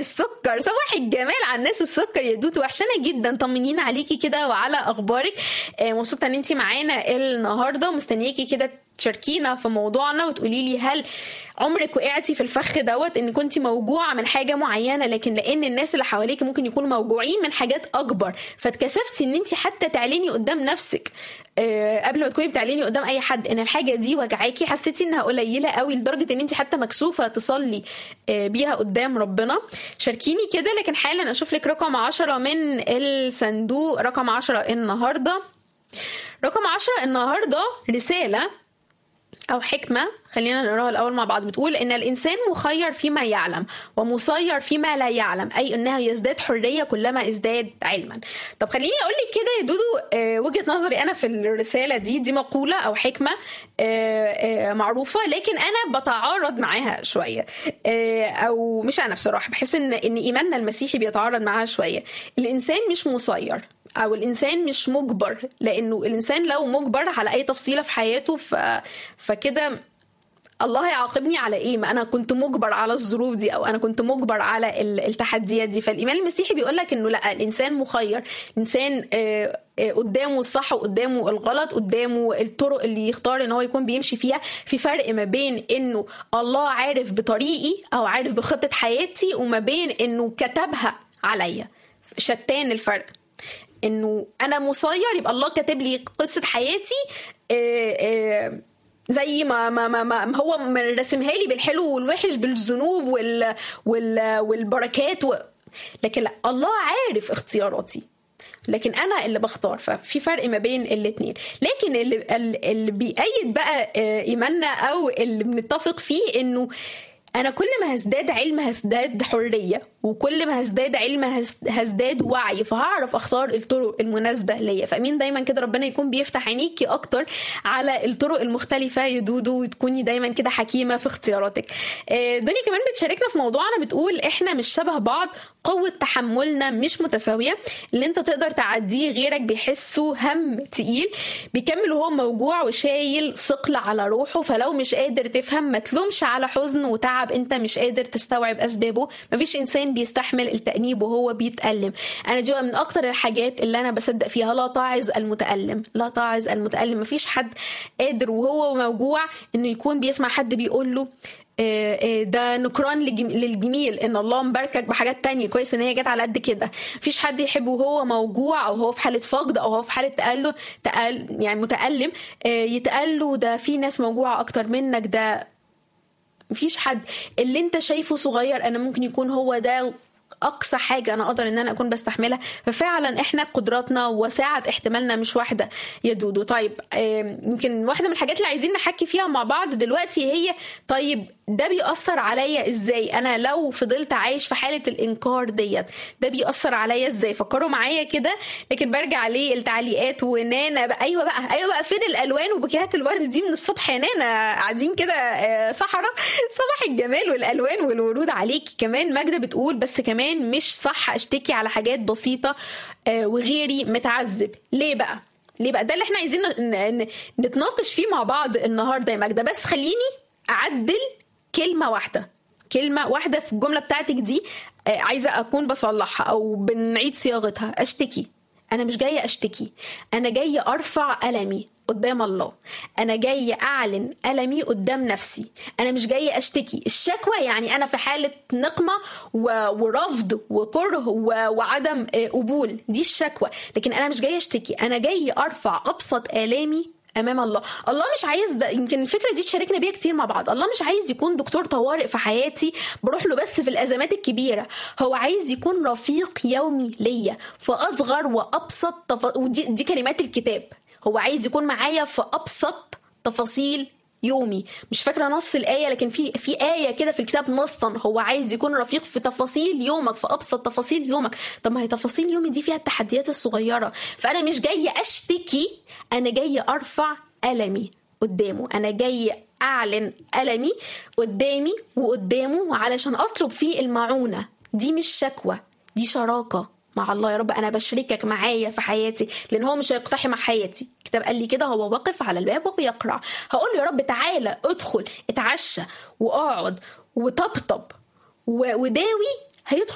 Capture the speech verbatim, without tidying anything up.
السكر. صباح الجمال على الناس السكر يا دودو، وحشانه جدا. طمنين عليكي كده وعلى اخبارك. مبسوطه ان انتي معانا النهارده، ومستنياكي كده تشاركينا في موضوعنا وتقولي لي هل عمرك وقعتي في الفخ دوت ان كنتي موجوعه من حاجه معينه، لكن لان الناس اللي حواليك ممكن يكونوا موجوعين من حاجات اكبر فاتكسفتي ان انت حتى تعلني قدام نفسك أه قبل ما تكوني بتعلني قدام اي حد ان الحاجه دي وجعاكي، حسيتي انها قليله قوي لدرجه ان انت حتى مكسوفه تصلي أه بيها قدام ربنا. شاركيني كده. لكن حالا اشوف لك رقم عشرة من الصندوق. رقم عشرة النهارده، رقم عشرة النهارده رساله أو حكمة، خلينا نقراها الأول مع بعض. بتقول إن الإنسان مخير فيما يعلم ومسير فيما لا يعلم، أي أنه يزداد حرية كلما ازداد علما. طب خليني أقول لك كده يا دودو آه وجهة نظري أنا في الرسالة دي. دي مقولة أو حكمة آه آه معروفة، لكن أنا بتعارض معاها شوية آه أو مش أنا بصراحة بحس إن إن إيماننا المسيحي بيتعارض معاها شوية. الإنسان مش مسير او الانسان مش مجبر، لانه الانسان لو مجبر على اي تفصيله في حياته ف... فكده الله يعاقبني على ايه؟ ما انا كنت مجبر على الظروف دي او انا كنت مجبر على التحديات دي. فالايمان المسيحي بيقولك انه لا، الانسان مخير. الانسان آه قدامه الصح وقدامه الغلط، قدامه الطرق اللي يختار ان هو يكون بيمشي فيها. في فرق ما بين انه الله عارف بطريقي او عارف بخطه حياتي، وما بين انه كتبها عليا. شتان الفرق. انه انا مسير يبقى الله كاتب لي قصه حياتي آآ آآ زي ما ما ما, ما هو رسمها لي بالحلو والوحش، بالذنوب وال وال والبركات و... لكن لا، الله عارف اختياراتي لكن انا اللي بختار. ففي فرق ما بين الاثنين. لكن اللي اللي بيأيد بقى ايماننا او اللي بنتفق فيه انه انا كل ما هزداد علم هزداد حريه، وكل ما هزداد علم هزداد وعي، فهعرف اختار الطرق المناسبه ليا. فامين دايما كده ربنا يكون بيفتح عينيكي اكتر على الطرق المختلفه يا دودو، وتكوني دايما كده حكيمه في اختياراتك. دنيا كمان بتشاركنا في موضوعنا، بتقول احنا مش شبه بعض، قوه تحملنا مش متساويه. اللي انت تقدر تعديه غيرك بيحسه هم تقيل، بيكمل وهو موجوع وشايل ثقل على روحه. فلو مش قادر تفهم ما تلومش على حزن وتعب انت مش قادر تستوعب اسبابه. مفيش انسان بيستحمل التأنيب وهو بيتألم. انا دي من اكتر الحاجات اللي انا بصدق فيها، لا تعظ المتألم، لا تعظ المتألم. مفيش حد قادر وهو موجوع انه يكون بيسمع حد بيقول له ده نكران للجميل، ان الله مباركك بحاجات تانية كويس ان هي جت على قد كده. مفيش حد يحبه وهو موجوع او هو في حالة فقد او هو في حالة تألم تأل يعني متألم يتقاله ده في ناس موجوعة اكتر منك. ده مفيش حد. اللي انت شايفه صغير انا ممكن يكون هو ده اقصى حاجه انا اقدر ان انا اكون بستحملها. ففعلا احنا قدراتنا وسعه احتمالنا مش واحده يا دودو. طيب يمكن واحده من الحاجات اللي عايزين نحكي فيها مع بعض دلوقتي هي طيب ده بيأثر عليا ازاي؟ انا لو فضلت عايش في حاله الانكار ديت ده بيأثر عليا ازاي؟ فكروا معايا كده. لكن برجع ليه التعليقات ونانا بقى ايوه بقى ايوه بقى فين الالوان وبكيهات الورد دي من الصبح يا نانا؟ قاعدين كده صحراء. صباح الجمال والالوان والورود عليكي. كمان ماجده بتقول بس كمان مش صح اشتكي على حاجات بسيطه وغيري متعذب. ليه بقى؟ ليه بقى؟ ده اللي احنا عايزين نتناقش فيه مع بعض النهارده يا ماجده. بس خليني اعدل كلمه واحده، كلمه واحده في الجمله بتاعتك دي عايزه اكون بصلحها او بنعيد صياغتها. اشتكي. انا مش جايه اشتكي، انا جايه ارفع ألمي قدام الله. انا جايه اعلن ألمي قدام نفسي. انا مش جايه اشتكي. الشكوى يعني انا في حاله نقمه ورفض وكره وعدم قبول، دي الشكوى. لكن انا مش جايه اشتكي، انا جايه ارفع ابسط آلامي امام الله. الله مش عايز ده. يمكن الفكره دي تشاركنا بيها كتير مع بعض. الله مش عايز يكون دكتور طوارئ في حياتي بروح له بس في الازمات الكبيره. هو عايز يكون رفيق يومي ليا في اصغر وابسط تف... ودي دي كلمات الكتاب. هو عايز يكون معايا في ابسط تفاصيل يومي. مش فاكره نص الايه لكن في في ايه كده في الكتاب نصا هو عايز يكون رفيق في تفاصيل يومك، في ابسط تفاصيل يومك. طب ما هي تفاصيل يومي دي فيها التحديات الصغيره. فانا مش جايه اشتكي، انا جايه ارفع ألمي قدامه. انا جايه اعلن ألمي قدامي وقدامه علشان اطلب فيه المعونه. دي مش شكوى، دي شراكه مع الله. يا رب انا بشركك معايا في حياتي، لان هو مش هيقتحم مع حياتي. الكتاب قال لي كده، هو واقف على الباب وبيقرع. هقول له يا رب تعالى ادخل اتعشى واقعد وطبطب وداوي. هيدخل